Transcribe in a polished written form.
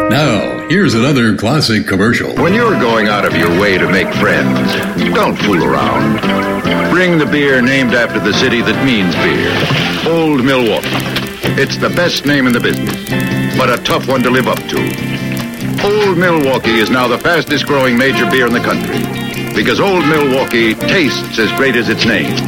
Now, here's another classic commercial. When you're going out of your way to make friends, don't fool around. Bring the beer named after the city that means beer, Old Milwaukee. It's the best name in the business, but a tough one to live up to. Old Milwaukee is now the fastest growing major beer in the country, because Old Milwaukee tastes as great as its name.